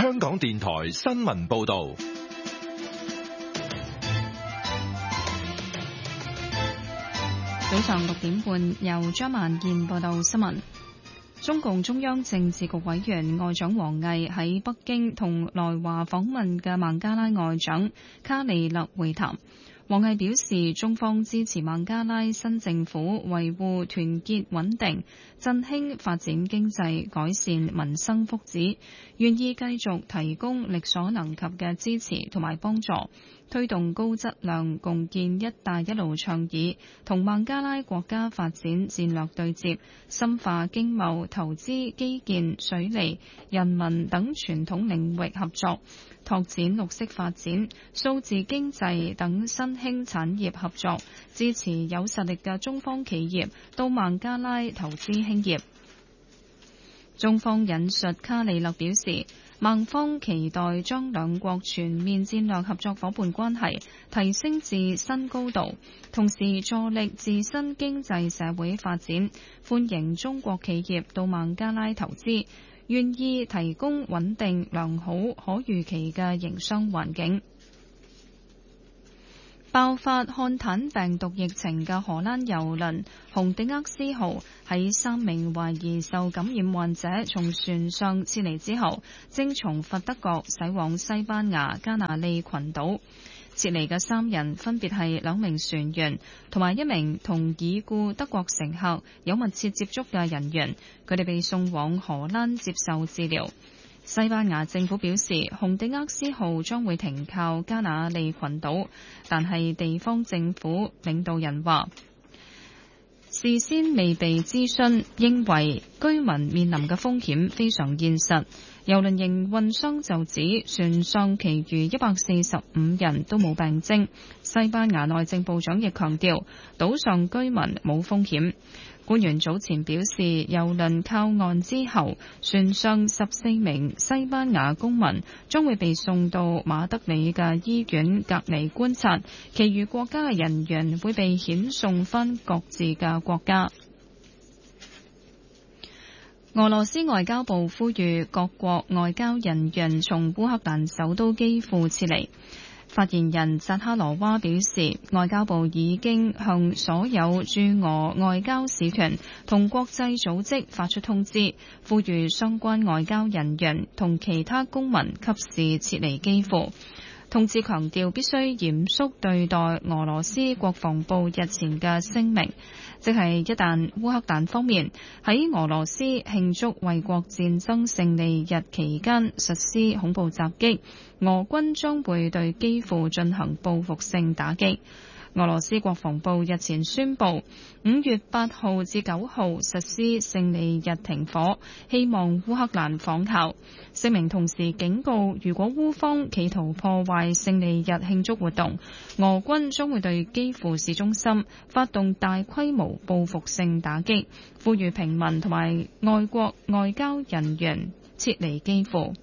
香港電台新聞報道。 早上6點半，由張萬燕報道新聞。中共中央政治局委員外長王毅喺北京同來華訪問嘅孟加拉外長卡利勒會談。王毅表示，中方支持孟加拉新政府維護團結穩定、振興發展經濟、改善民生福祉，願意繼續提供力所能及嘅支持同埋幫助，推動高質量共建一帶一路倡議，同孟加拉國家發展戰略對接，深化經貿、投資、基建、水利、人民等傳統領域合作，拓展綠色發展、數字經濟等新興產業合作，支持有實力嘅中方企業到孟加拉投資興業。中方引述卡利勒表示，孟方期待將兩國全面戰略合作夥伴關係提升至新高度，同時助力自身經濟社會發展，歡迎中國企業到孟加拉投資，願意提供穩定、良好、可預期嘅營商環境。爆發漢坦病毒疫情嘅荷蘭郵輪紅迪厄斯號喺3名懷疑受感染患者從船上撤離之後，正從佛得角駛往西班牙加那利群島。撤離嘅3人分別係2名船員同埋1名同已故德國乘客有密切接觸嘅人員，佢哋被送往荷蘭接受治療。西班牙政府表示，紅迪厄斯號將會停靠加那利群島，但係地方政府領導人話，事先未被諮詢，認為居民面臨嘅風險非常現實。郵輪營運商就指，船上其餘145人都冇病徵。西班牙內政部長亦強調，島上居民冇風險。官員早前表示，郵輪靠岸之後，船上14名西班牙公民將會被送到馬德里嘅醫院隔離觀察，其餘國家嘅人員會被遣送返各自嘅國家。俄羅斯外交部呼籲各國外交人員從烏克蘭首都基輔撤離。發言人扎哈羅娃表示，外交部已經向所有駐俄外交使團同國際組織發出通知，呼籲相關外交人員同其他公民及時撤離基輔。通知強調必須嚴肅對待俄羅斯國防部日前嘅聲明，即係一旦烏克蘭方面喺俄羅斯慶祝衛國戰爭勝利日期間實施恐怖襲擊，俄軍將會對基輔進行報復性打擊。俄羅斯國防部日前宣布5月8號至9號實施勝利日停火，希望烏克蘭仿效。聲明同時警告，如果烏方企圖破壞勝利日慶祝活動，俄軍將會對基輔市中心發動大規模報復性打擊，呼籲平民同埋外國外交人員撤離基輔。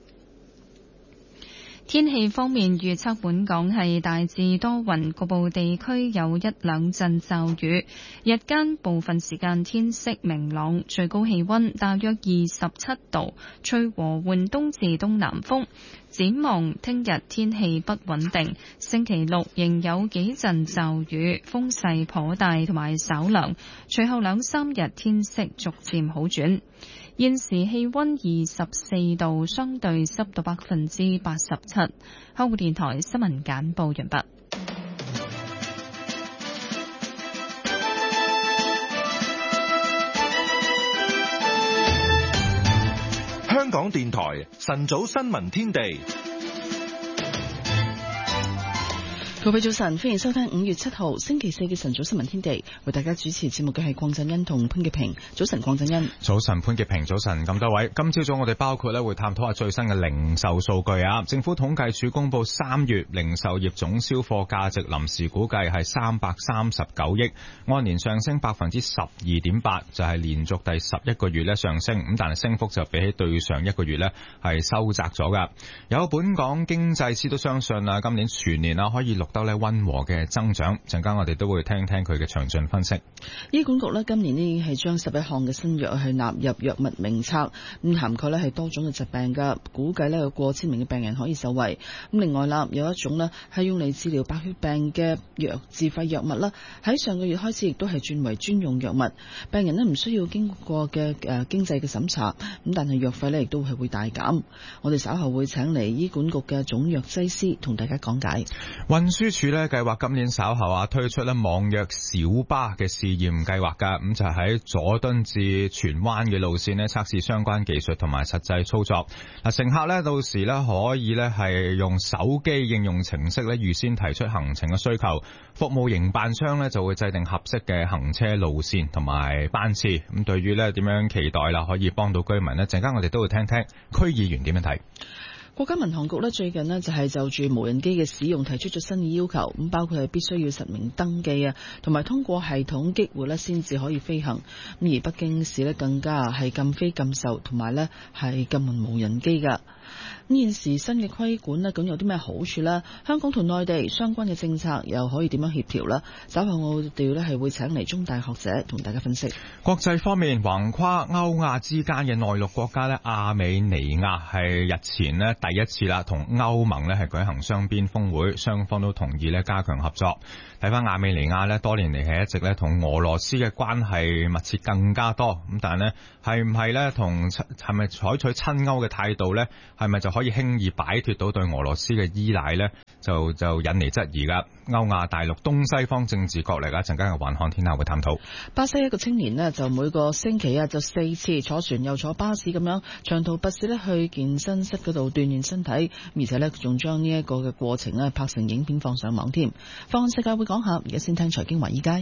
天氣方面預測，本港係大致多雲，局部地區有1-2陣驟雨。日間部分時間天色明朗，最高氣溫大約27度，吹和緩東至東南風。展望聽日天氣不穩定，星期6仍有幾陣驟雨，風勢頗大同埋稍涼。隨後2-3日天色逐漸好轉。現時氣溫24度，相對濕度87%。香港電台新聞簡報完畢。 香港電台晨早新聞天地。 各位早晨，歡迎收聽5月7號星期4嘅晨早新聞天地，為大家主持節目嘅係鄺振欣同潘潔平。早晨，鄺振欣。 早晨，潘潔平。早晨，咁多位。今朝早我哋包括會探討下最新嘅零售數據啊。政府統計處公布3月零售業總銷貨價值臨時估計係339億，按年上升12.8%，就係連續第11個月上升，咁但係升幅就比起對上一個月係收窄咗噶。有本港經濟師都相信今年全年可以錄得咧溫和嘅增長。陣間我哋都會聽聽佢嘅詳盡分析。 醫管局咧今年咧已經係將11項嘅新藥係納入藥物名冊，咁涵蓋咧係多種嘅疾病㗎，估計咧有過千名嘅病人可以受惠。咁另外啦，有一種咧係用嚟治療白血病嘅自費藥物啦，喺上個月開始亦都係轉為專用藥物，病人咧唔需要經過嘅經濟嘅審查，咁但係藥費咧亦都係會大減。我哋稍後會請嚟醫管局嘅總藥劑師同大家講解。 運輸署咧計劃今年稍後推出咧網約小巴嘅試驗計劃㗎，咁就喺佐敦至荃灣嘅路線咧測試相關技術同埋實際操作。嗱，乘客咧到時咧可以咧係用手機應用程式咧預先提出行程嘅需求，服務營辦商咧就會制定合適嘅行車路線同埋班次。咁對於咧點樣期待啦，可以幫到居民呢？陣間我哋都會聽聽區議員點樣睇。 國家民航局呢最近呢就係就住無人機嘅使用提出咗新嘅要求，咁包括係必須要實名登記啊，同埋通過系統激活呢先至可以飛行。咁而北京市呢更加係禁飛禁售，同埋呢係禁運無人機㗎。咁現時新嘅規管呢，咁有啲咩好處呢？香港同內地相關嘅政策又可以點樣協調呢？稍後我哋呢係會請嚟中大學者同大家分析。 國際方面，橫跨歐亞之間嘅內陸國家呢，亞美尼亞係日前呢第一次啦，同歐盟呢係舉行雙邊峰會，雙方都同意呢加強合作。睇翻亞美尼亞呢，多年嚟係一直呢同俄羅斯嘅關係密切更加多，咁但係呢係唔係呢係咪採取親歐嘅態度呢？係咪就可以輕易擺脫到對俄羅斯嘅依賴呢？就引嚟質疑噶。歐亞大陸東西方政治角力啊，陣間嘅環看天下會探討。 巴西一個青年呢，就每個星期就4次坐船又坐巴士咁樣長途跋涉呢去健身室嗰度鍛煉身體，而且呢仲將呢一個嘅過程呢拍成影片放上網添。放眼世界會講下，而家先聽財經華爾街。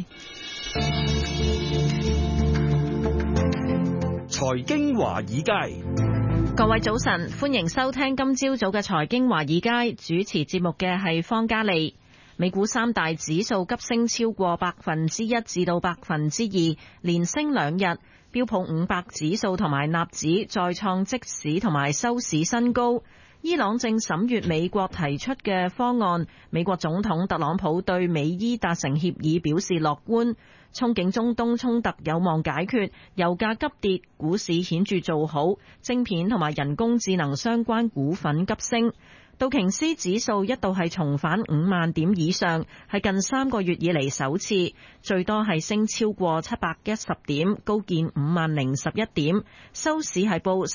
財經華爾街， 各位早晨，歡迎收聽今朝早嘅財經華爾街，主持節目嘅係方嘉利。美股三大指數急升超過1%至到2%，連升2日。標普500指數同埋納指再創即市同埋收市新高。伊朗正審閱美國提出嘅方案，美國總統特朗普對美伊達成協議表示樂觀，憧憬中東衝突有望解決，油價急跌，股市顯著做好，晶片同埋人工智能相關股份急升。道瓊斯指數一度係重返5萬點以上，係近3個月以嚟首次，最多係升超過710點，高見50011點，收市係報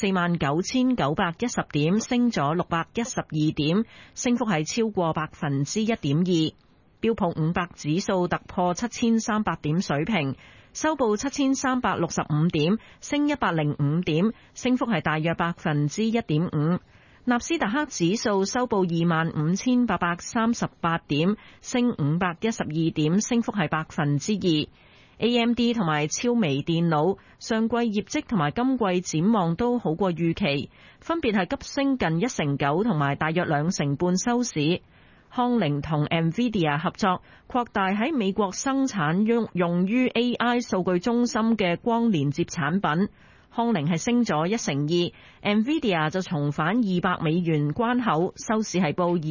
49910點，升咗612點，升幅係超過1.2%。標普500指數突破7300點水平，收報7365點，升105點，升幅係大約1.5%。納斯達克指數收報25838點，升512點，升幅係2%。AMD 同埋超微電腦上季業績同埋今季展望都好過預期，分別係急升近1.9%同埋大約2.5%收市。康寧同 NVIDIA 合作，擴大喺美國生產用於 AI 數據中心嘅光連接產品。康寧係升咗1.2%，NVIDIA 就重返$200關口，收市係報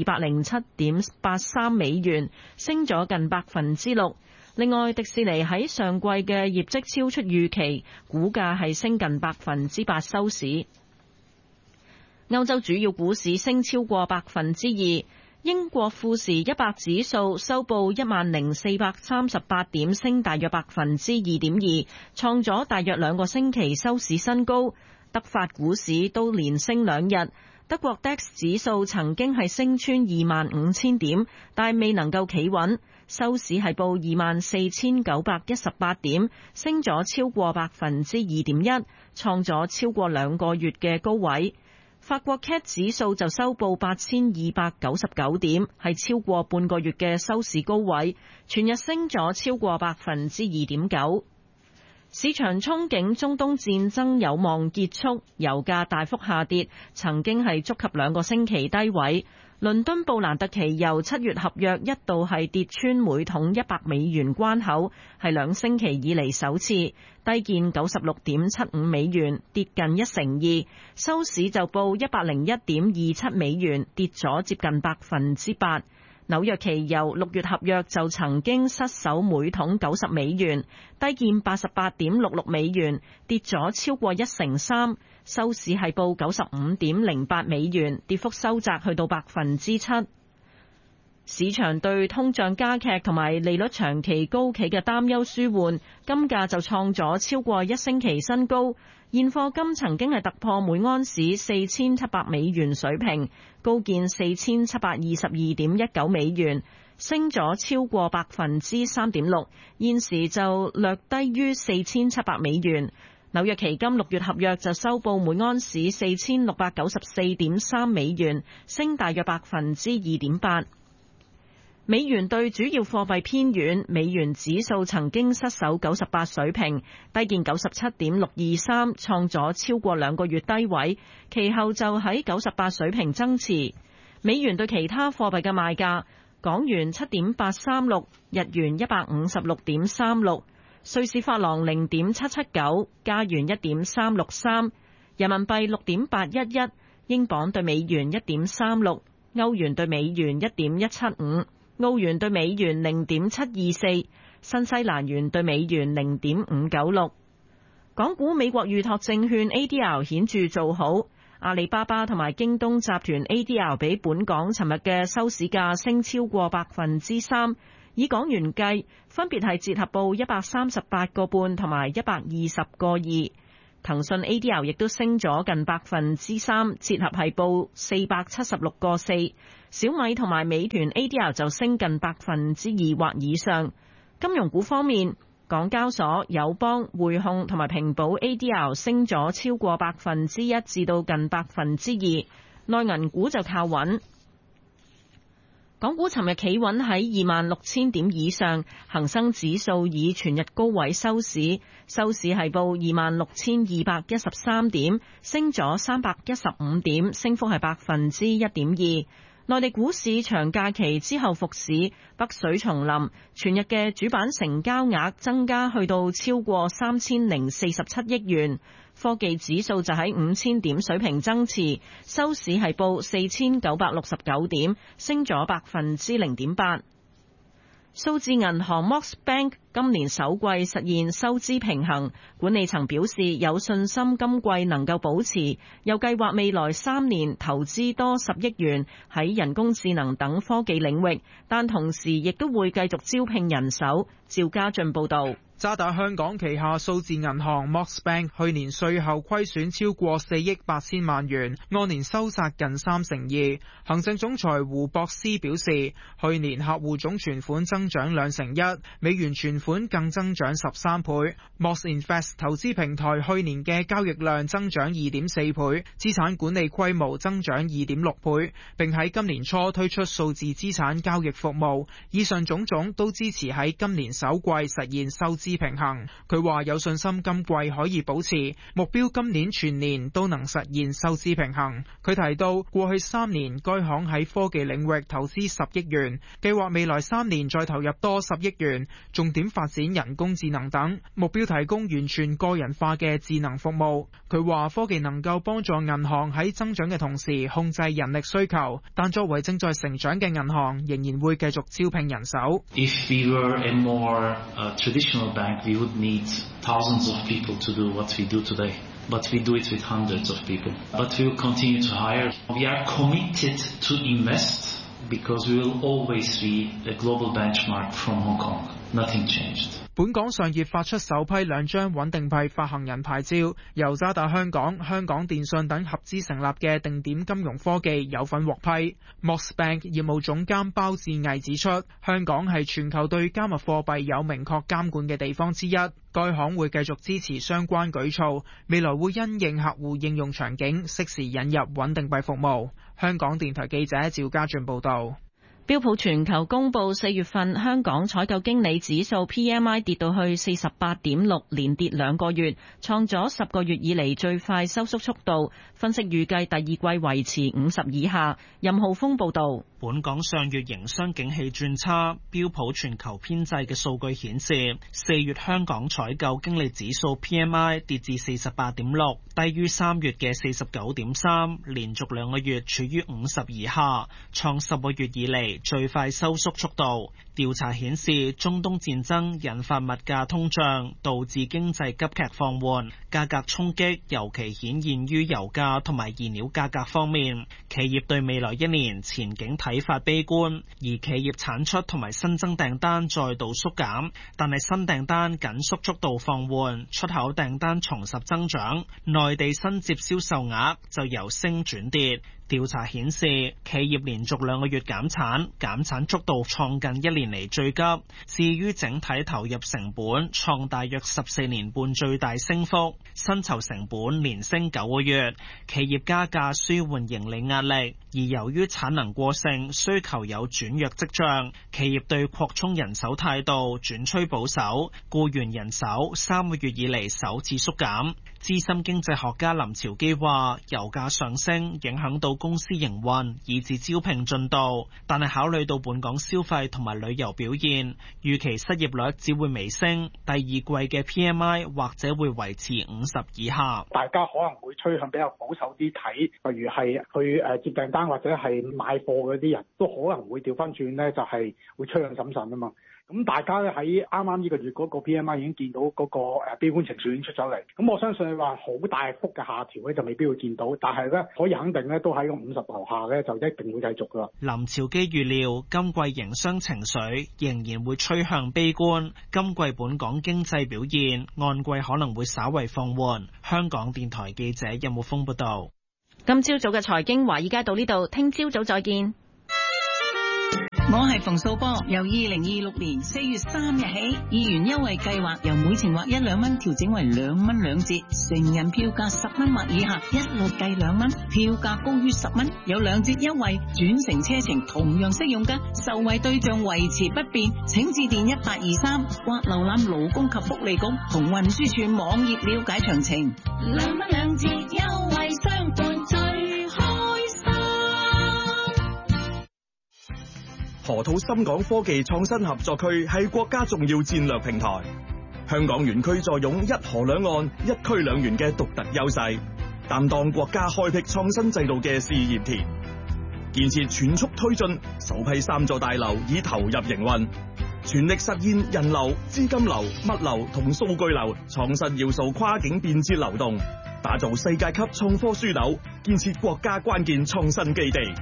$207.83，升咗近6%。另外，迪士尼喺上季嘅業績超出預期，股價係升近8%收市。歐洲主要股市升超過2%。英國富時100指數收報10,438點，升大約2.2%，創咗大約2個星期收市新高。德法股市都連升2日，德國 DAX 指數曾經係升穿25,000點，但未能夠企穩，收市係報24,918點，升咗超過2.1%，創咗超過2個月嘅高位。法國 CAC 指數就收報8,299點，係超過半個月嘅收市高位，全日升咗超過2.9%。市場憧憬中東戰爭有望結束，油價大幅下跌，曾經係觸及2個星期低位。倫敦布蘭特期油7月合約一度係跌穿每桶$100關口，係2星期以嚟首次，低見$96.75，跌近1.2%，收市就報$101.27，跌咗接近8%。紐紐約期油6月合約就曾經失守每桶90美元，低見88.66美元，跌咗超過1成3，收市係報95.08美元，跌幅收窄去到7%。市場對通脹加劇同埋利率長期高企嘅擔憂舒緩，金價就創咗超過1星期新高。現貨金曾經係突破每安士4700美元水平，高見4722.19美元，升咗超過3.6%，現時就略低於4700美元。紐約期金6月合約就收報每安士4694.3美元，升大約2.8%。美元對主要貨幣偏軟，美元指數曾經失守98水平，低見97.623，創咗超過2個月低位，其後就喺98水平增持。美元對其他貨幣嘅賣價：港元7.836，日元156.36，瑞士法郎0.779，加元1.363，人民幣6.811，英鎊對美元1.36，歐元對美元1.175。澳元對美元0.724，新西蘭元對美元0.596。港股美國預託證券 ADR 顯著做好，阿里巴巴同埋京東集團 ADR 比本港尋日嘅收市價升超過3%，以港元計，分別係折合報138個半同埋120個2。騰訊 ADR 亦都升咗近3%，折合係報476個4。小米同埋美團 ADR 就升近2%或以上。金融股方面，港交所、友邦、匯控同埋平保 ADR 升咗超過1%至到近2%。內銀股就靠穩。港股尋日企穩喺26,000點以上，恒生指數以全日高位收市，收市係報26,213點，升咗315點，升幅係1.2%。內地股市長假期之後復市，北水重臨，全日嘅主板成交額增加去到超過3047億元。科技指數就喺5000點水平增持，收市係報4969點，升咗0.8%。數字銀行 Mox Bank 今年首季實現收支平衡，管理層表示有信心今季能夠保持，又計劃未來3年投資多10億元喺人工智能等科技領域，但同時亦都會繼續招聘人手。趙家俊報導。 渣打香港旗下數字銀行 Mox Bank 去年稅後虧損超過4億8千萬元，按年收窄近32%。行政總裁胡博斯表示，去年客戶總存款增長2成1，美元存款更增長13倍。Mox Invest 投資平台去年嘅交易量增長2.4倍，資產管理規模增長2.6倍，並喺今年初推出數字資產交易服務。以上種種都支持喺今年首季實現收支平衡。佢話有信心今季可以保持目標，今年全年都能實現收支平衡。佢提到過去3年該行喺科技領域投資10億元，計劃未來3年再投入多10億元，重點發展人工智能等，目標提供完全個人化嘅智能服務。佢話科技能夠幫助銀行喺增長嘅同時控制人力需求，但作為正在成長嘅銀行，仍然會繼續招聘人手。 If we were a more traditional bank, we would need thousands of people to do what we do today. But we do it with hundreds of people. But we will continue to hire. We are committed to invest because we will always be a global benchmark from Hong Kong. Nothing changed. 本港上月發出首批2張穩定幣發行人牌照，由渣打香港、香港電訊等合資成立嘅定點金融科技有份獲批。Mox Bank 業務總監包志毅指出，香港係全球對加密貨幣有明確監管嘅地方之一，該行會繼續支持相關舉措，未來會因應客戶應用場景，適時引入穩定幣服務。香港電台記者趙家俊報道。 標普全球公佈4月份香港採購經理指數 PMI 跌到去 48.6， 連跌2個月，創咗10個月以嚟最快收縮速度。分析預計第二季維持50以下。任浩峰報導。 本港上月營商景氣轉差，標普全球編製嘅數據顯示，4月香港採購經理指數 PMI 跌至 48.6， 低於3月嘅 49.3， 連續2個月處於50以下，創10個月以嚟嚟最快收縮速度。調查顯示，中東戰爭引發物價通脹，導致經濟急劇放緩，價格衝擊尤其顯現於油價同埋燃料價格方面。企業對未來一年前景睇法悲觀，而企業產出同埋新增訂單再度縮減，但係新訂單緊縮速度放緩，出口訂單重拾增長，內地新接銷售額就由升轉跌。調查顯示，企業連續2個月減產速度創近1年嚟最急。至於整體投入成本，創大約14年半最大升幅。薪酬成本連升9個月，企業加價舒緩盈利壓力。而由於產能過剩，需求有轉弱跡象，企業對擴充人手態度轉趨保守，僱員人手3個月以嚟首次縮減。資深經濟學家林朝基話，油價上升影響到公司營運以至招聘進度，但係考慮到本港消費同埋旅遊表現，預期失業率只會微升，第二季嘅 PMI 或者會維持50以下。 大家可能會趨向比較保守啲睇，例如係去接訂單或者係買貨嗰啲人都可能會調翻轉咧，就係會趨向審慎啊嘛。咁大家咧喺啱啱呢個月嗰個 PMI 已經見到嗰個悲觀情緒已經出咗嚟，咁我相信你話好大幅嘅下調咧就未必會見到，但係咧可以肯定咧都喺個50樓下咧就一定會繼續噶啦。 林朝基預料今季營商情緒仍然會趨向悲觀，今季本港經濟表現按季可能會稍為放緩。香港電台記者任武峰報道。 今朝早嘅財經華爾街到呢度，聽朝早再見。 我係馮素波，由2026年4月3日起，2元優惠計劃由每程劃1、2蚊調整為2蚊2折，成人票價10蚊或以下，一律計2蚊，票價高於10蚊有2折優惠，轉乘車程同樣適用㗎，受惠對象維持不變，請致電1823或瀏覽勞工及福利局同運輸署網頁了解詳情。2蚊2折優惠相伴最開心。 河套深港科技創新合作區係國家重要戰略平台，香港園區坐擁一河兩岸、一區兩園嘅獨特優勢，擔當國家開闢創新制度嘅試驗田。建設全速推進，首批3座大樓已投入營運，全力實現人流、資金流、物流同數據流創新要素跨境便捷流動，打造世界級創科樞紐，建設國家關鍵創新基地。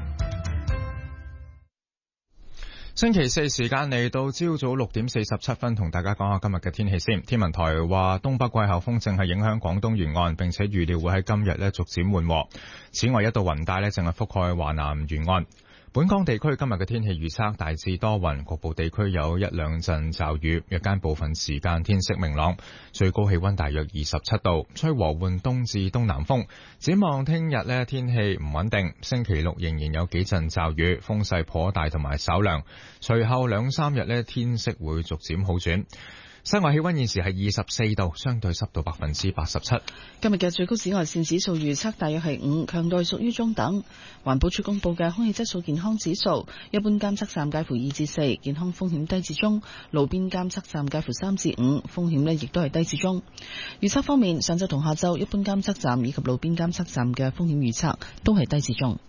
星期四時間嚟到朝早6點47分，同大家講下今日嘅天氣先。天文台話東北季候風正係影響廣東沿岸，並且預料會喺今日逐漸緩和。此外，一道雲帶正係覆蓋華南沿岸。本港地區今日嘅天氣預測大致多雲，局部地區有1-2陣驟雨，日間部分時間天色明朗，最高氣溫大約27度，吹和緩東至東南風。展望聽日天氣唔穩定，星期六仍然有幾陣驟雨，風勢頗大同埋稍涼，隨後2-3日天色會逐漸好轉。室外氣溫現時係24度，相對濕度87%。 今日嘅最高紫外線指數預測大約係5，強度屬於中等。環保署公布嘅空氣質素健康指數，一般監測站介乎2至4，健康風險低至中；路邊監測站介乎3至5，風險亦都係低至中。預測方面，上晝同下晝一般監測站以及路邊監測站嘅風險預測都係低至中。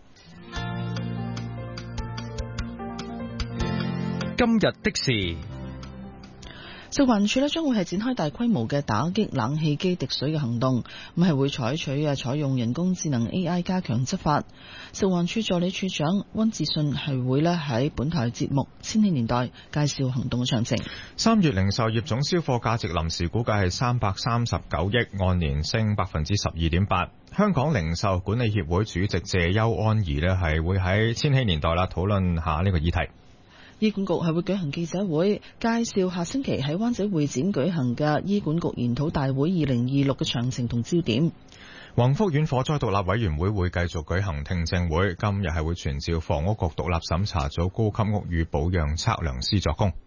今日的事。 食環署將會係展開大規模嘅打擊冷氣機滴水嘅行動，咁係會採用人工智能 AI 加強執法。食環署助理署長溫志信係會喺本台節目《千禧年代》介紹行動嘅詳情。 3月零售業總銷貨價值臨時估計係339億，按年升12.8%。香港零售管理協會主席謝邱安儀係會喺《千禧年代》討論下呢個議題。 醫管局係會舉行記者會，介紹下星期喺灣仔會展舉行嘅醫管局研討大會2026嘅詳情同焦點。 宏福苑火災獨立委員會會繼續舉行聽證會，今日係會傳召房屋局獨立審查組高級屋宇保養測量師作供。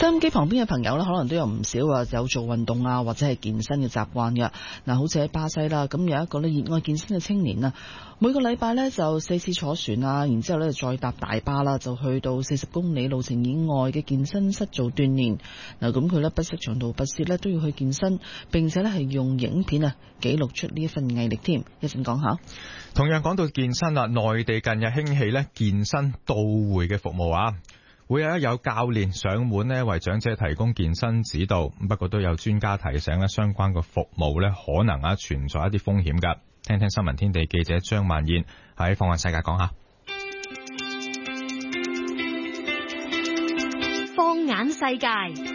收音機旁邊嘅朋友呢，可能都有唔少話有做運動啊，或者係健身嘅習慣嘅。嗱，好似喺巴西啦，咁有一個呢熱愛健身嘅青年啊，每個禮拜呢就4次坐船啊，然之後呢再搭大巴啦，就去到40公里路程以外嘅健身室做鍛煉。嗱，咁佢呢不惜長途跋涉呢都要去健身，並且呢係用影片啊記錄出呢一份毅力添。一陣講下。 同樣講到健身啦，內地近日興起呢健身到會嘅服務啊。會有教練上門呢為長者提供健身指導，不過都有專家提醒呢相關嘅服務呢可能存在一啲風險㗎。聽聽新聞天地記者張萬燕喺放眼世界講下。 放眼世界。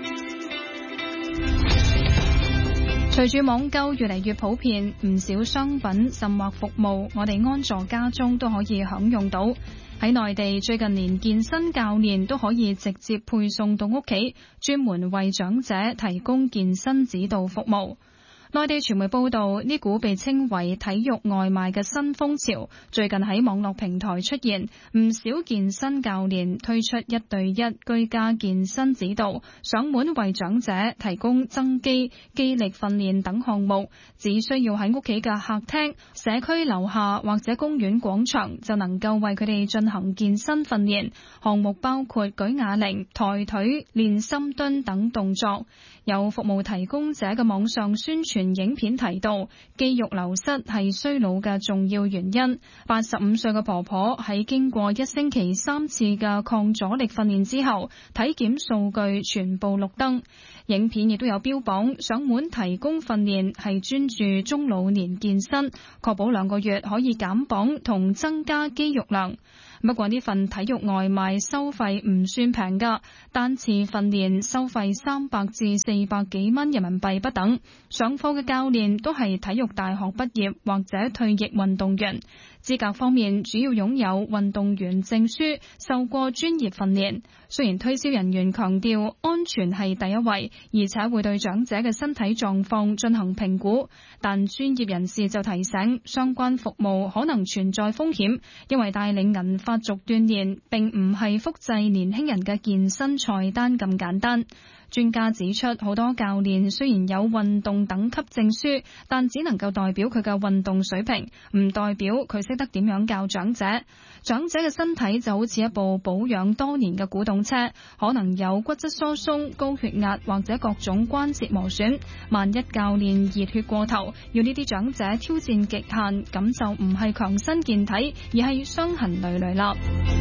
隨住網購越嚟越普遍，唔少商品甚或服務，我哋安坐家中都可以享用到。喺內地，最近連健身教練都可以直接配送到屋企，專門為長者提供健身指導服務。內地傳媒報道，呢股被稱為體育外賣嘅新風潮，最近喺網絡平台出現，唔少健身教練推出1對1居家健身指導，上門為長者提供增肌、肌力訓練等項目，只需要喺屋企嘅客廳、社區樓下或者公園廣場就能夠為佢哋進行健身訓練。項目包括舉啞鈴、抬腿、練深蹲等動作。有服務提供者嘅網上宣傳影片提到，肌肉流失係衰老嘅重要原因。85歲嘅婆婆喺經過1星期3次嘅抗阻力訓練之後，體檢數據全部綠燈。影片亦都有標榜上門提供訓練係專注中老年健身，確保2個月可以減磅同增加肌肉量。不過呢份體育外賣收費唔算平㗎，單次訓練收費300至400幾蚊人民幣不等。上課嘅教練都係體育大學畢業或者退役運動員。資格方面，主要擁有運動員證書，受過專業訓練。雖然推銷人員強調安全係第一位，而且會對長者嘅身體狀況進行評估，但專業人士就提醒，相關服務可能存在風險，因為帶領銀髮族鍛煉並唔係複製年輕人嘅健身菜單咁簡單。專家指出，好多教練雖然有運動等級證書，但只能夠代表佢嘅運動水平，唔代表佢識得點樣教長者。長者嘅身體就好似一部保養多年嘅古董車，可能有骨質疏鬆、高血壓或者各種關節磨損。萬一教練熱血過頭，要呢啲長者挑戰極限，咁就唔係強身健體，而係傷痕累累啦。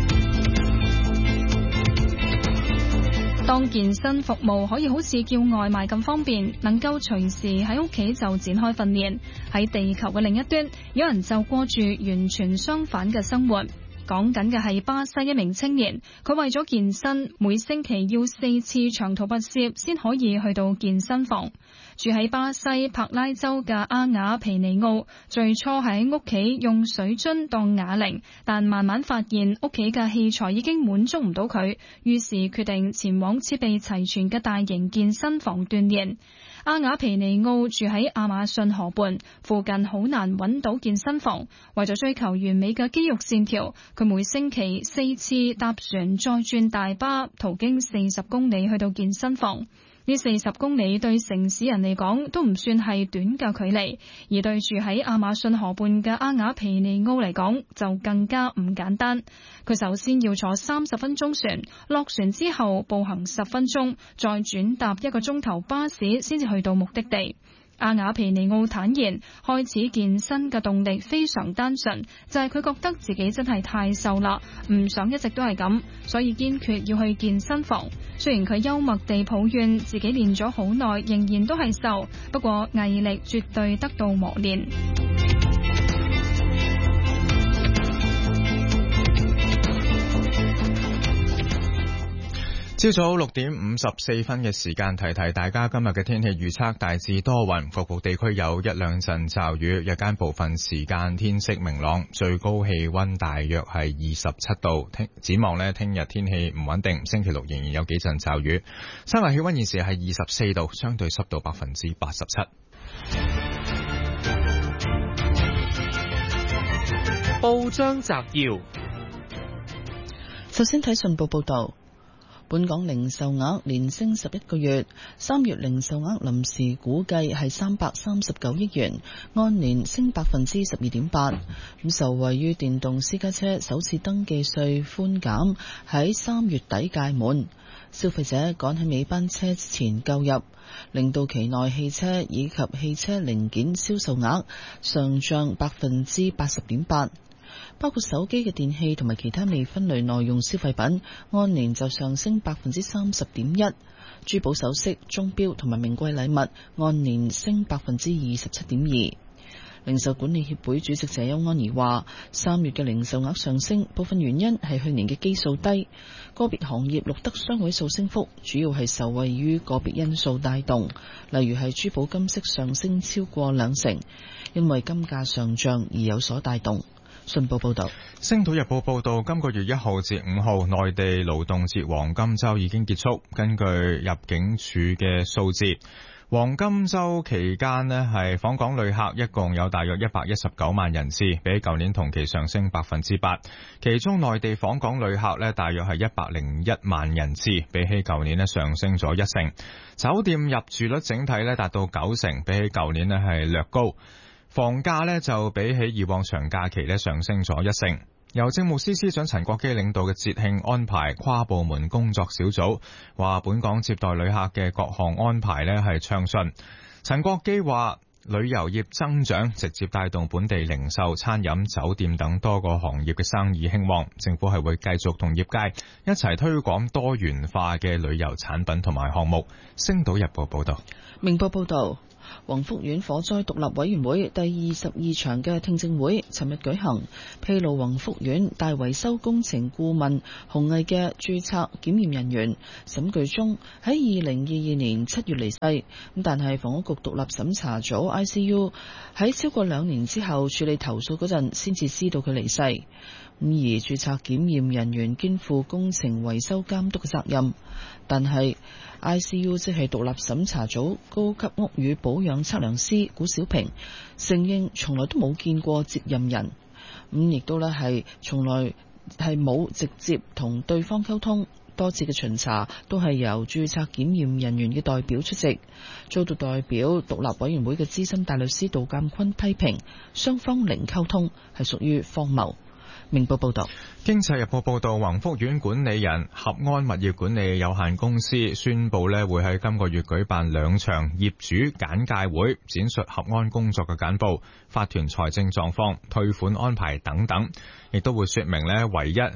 當健身服務可以好似叫外賣咁方便，能夠隨時喺屋企就展開訓練，喺地球嘅另一端，有人就過住完全相反嘅生活。講緊嘅係巴西一名青年，佢為咗健身，每星期要4次長途跋涉先可以去到健身房。住喺巴西帕拉州嘅阿雅皮尼奧，最初喺屋企用水樽當啞鈴，但慢慢發現屋企嘅器材已經滿足唔到佢，於是決定前往設備齊全嘅大型健身房鍛煉。阿雅皮尼奧住喺亞馬遜河畔，附近好難揾到健身房。為咗追求完美嘅肌肉線條，佢每星期4次搭船再轉大巴，途經40公里去到健身房。呢40公里對城市人嚟講都唔算係短嘅距離，而對住喺亞馬遜河畔嘅阿雅皮尼奧嚟講就更加唔簡單。佢首先要坐30分鐘船，落船之後步行10分鐘，再轉搭1個鐘頭巴士先至去到目的地。阿雅皮尼奧坦言，開始健身嘅動力非常單純，就係佢覺得自己真係太瘦啦，唔想一直都係咁，所以堅決要去健身房。雖然佢幽默地抱怨自己練咗好耐，仍然都係瘦，不過毅力絕對得到磨練。 朝早6點54分嘅時間，提提大家今日嘅天氣預測，大致多雲，局部地區有1-2陣驟雨，日間部分時間天色明朗，最高氣溫大約係27度。展望呢，聽日天氣唔穩定，星期六仍然有幾陣驟雨。室外氣溫現時係24度，相對濕度87%。 報章摘要， 首先睇信報報道。 本港零售額連升11個月，3月零售額臨時估計係339億元，按年升12.8%。咁受惠於電動私家車首次登記稅寬減喺3月底屆滿，消費者趕喺尾班車前購入，令到期內汽車以及汽車零件銷售額上漲80.8%。包括手機嘅電器同埋其他未分類耐用消費品，按年就上升30.1%。珠寶首飾、鐘錶同埋名貴禮物按年升27.2%。零售管理協會主席謝邱安儀話：3月嘅零售額上升，部分原因係去年嘅基數低，個別行業錄得雙位數升幅，主要係受惠於個別因素帶動，例如係珠寶金飾上升超過2成，因為金價上漲而有所帶動。信報報道， 星島日報報道，今個月1號至5號內地勞動節黃金週已經結束。根據入境處嘅數字，黃金週期間呢係訪港旅客一共有大約119萬人次，比起舊年同期上升8%。其中內地訪港旅客呢大約係101萬人次，比起舊年呢上升咗1成。酒店入住率整體呢達到9成，比起舊年呢係略高。房價呢就比起以往長假期呢上升咗1成。由政務司司長陳國基領導嘅節慶安排跨部門工作小組話，本港接待旅客嘅各項安排呢係暢順。陳國基話，旅遊業增長直接帶動本地零售、餐飲、酒店等多個行業嘅生意興旺，政府係會繼續同業界一齊推廣多元化嘅旅遊產品同埋項目。星島日報報道。 明報報道，宏福苑火災獨立委員會第22場嘅聽證會尋日舉行，披露宏福苑大維修工程顧問鴻毅嘅註冊檢驗人員沈巨忠喺2022年7月離世，但係房屋局獨立審查組 ICU 喺超過2年之後處理投訴嗰陣先至知道佢離世。而註冊檢驗人員肩負工程維修監督嘅責任，但係ICU 即係獨立審查組高級屋宇保養測量師古小平承認從來都冇見過接任人，亦都係從來係冇直接同對方溝通，多次嘅巡查都係由註冊檢驗人員嘅代表出席，遭到代表獨立委員會嘅資深大律師杜鑑坤批評雙方零溝通，係屬於荒謬。明報報道， 經濟日報報道，宏福苑管理人合安物業管理有限公司宣布會喺今個月舉辦2場業主簡介會，展述合安工作嘅簡報、法團財政狀況、退款安排等等，亦都會說明唯一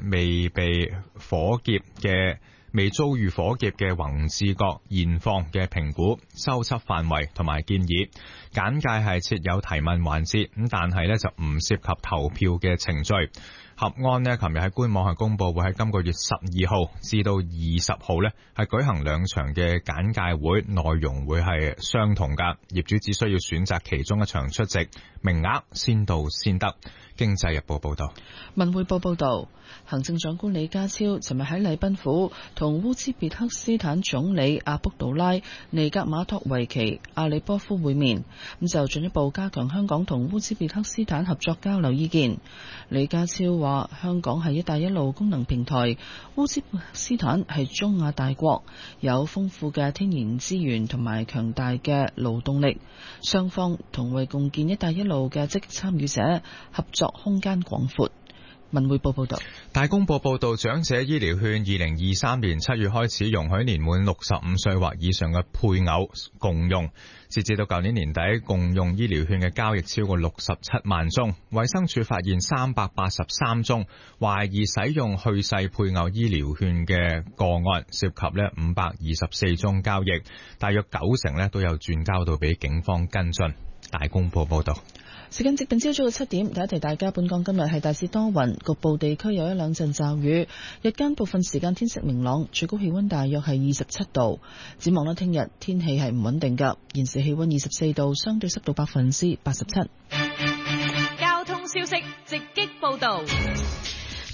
未遭遇火劫嘅宏志閣現況嘅評估、修葺範圍同埋建議。簡介係設有提問環節，但係就唔涉及投票嘅程序。合安琴日喺官網係公布會喺今個月12號至到20號係舉行2場嘅簡介會，內容會係相同㗎，業主只需要選擇其中一場出席，名額先到先得。經濟日報報道。 文匯報報道，行政長官李家超尋日喺禮賓府同烏茲別克斯坦總理阿卜杜拉尼格馬托維奇阿里波夫會面，咁就進一步加強香港同烏茲別克斯坦合作交流意見。李家超話，香港係一帶一路功能平台，烏茲別克斯坦係中亞大國，有豐富嘅天然資源同埋強大嘅勞動力，雙方同為共建一帶一路嘅積極參與者，合作空間廣闊。文匯報報道。 大公報報道，長者醫療券2023年7月開始容許年滿65歲或以上嘅配偶共用，截至到舊年年底，共用醫療券嘅交易超過67萬宗。衛生署發現383宗懷疑使用去世配偶醫療券嘅個案，涉及524宗交易，大約9成都有轉交到俾警方跟進。大公報報道。 時間接近朝早嘅7點，提一提大家，本港今日係大致多雲，局部地區有1-2陣驟雨，日間部分時間天色明朗，最高氣溫大約係27度。展望聽日天氣係唔穩定㗎，現時氣溫24度，相對濕度87%。 交通消息直擊報道。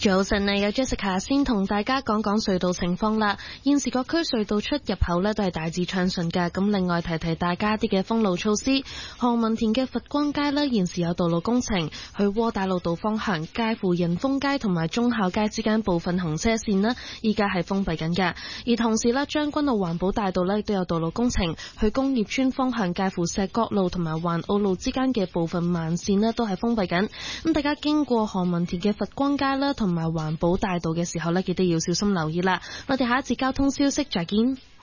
早晨啊，有 Jessica 先同大家講講隧道情況啦。現時各區隧道出入口呢都係大致暢順嘅。咁另外提提大家啲嘅封路措施，何文田嘅佛光街呢現時有道路工程，去窩打老道方向介乎仁豐街同埋忠孝街之間部分行車線呢依家係封閉緊嘅。而同時呢，將軍澳環保大道呢亦都有道路工程，去工業村方向介乎石角路同埋環澳路之間嘅部分慢線呢都係封閉緊。咁大家經過何文田嘅佛光街啦同埋環保大道嘅時候呢，記得要小心留意啦。我哋下一節交通消息再見。